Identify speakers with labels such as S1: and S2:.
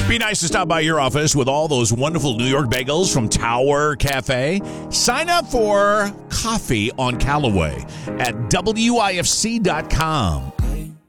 S1: Be nice to stop by your office with all those wonderful New York bagels from Tower Cafe. Sign up for Coffee on Callaway at WIFC.com.